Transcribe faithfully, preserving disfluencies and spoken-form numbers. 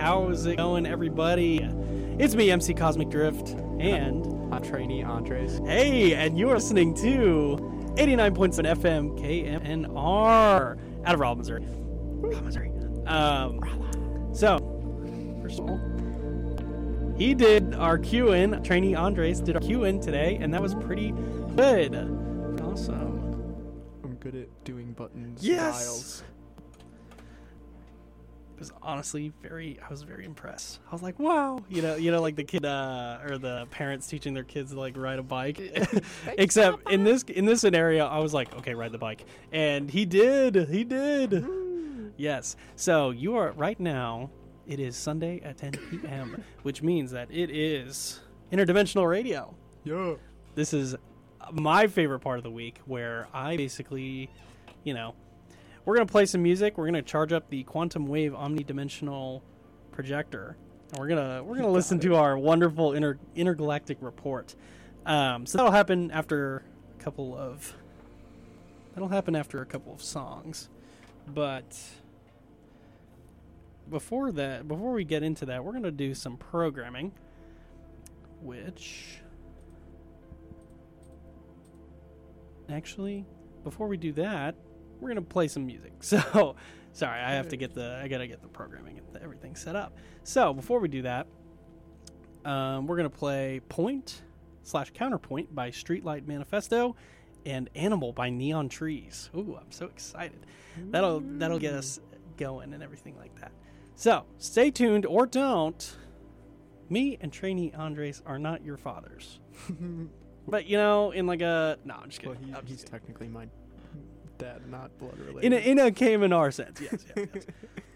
how's it going, everybody? It's me, M C Cosmic Drift, and I'm trainee Andres. Hey, and you are listening to eighty-nine point seven F M K M N R out of Rolla, Missouri. Rolla, Missouri. Um, so, first of all, he did our Q-in. Trainee Andres did our Q-in today, and that was pretty good. Awesome. I'm good at doing buttons. Yes. Dials. It was honestly very, I was very impressed. I was like, wow. You know, you know, like the kid, uh, or the parents teaching their kids to like ride a bike. Except in this, in this scenario, I was like, okay, ride the bike. And he did, he did. Woo. Yes. So you are right now, it is Sunday at ten p.m., which means that it is Interdimensional Radio. Yeah. This is my favorite part of the week where I basically, you know, we're going to play some music. We're going to charge up the Quantum Wave Omnidimensional projector. And we're going to we're going to listen it. to our wonderful inter, intergalactic report. Um, so that'll happen after a couple of That'll happen after a couple of songs. But before that, before we get into that, we're going to do some programming, which actually, before we do that, we're going to play some music. So, sorry, I have to get the, I got to get the programming and everything set up. So, before we do that, um, we're going to play Point slash Counterpoint by Streetlight Manifesto and Animal by Neon Trees. Ooh, I'm so excited. That'll, that'll get us going and everything like that. So, stay tuned or don't. Me and trainee Andres are not your fathers. But, you know, in like a, no, I'm just kidding. Well, he, I'm he's just technically my dad, not blood related. In a, in a K M N R sense, yes, yes, yes.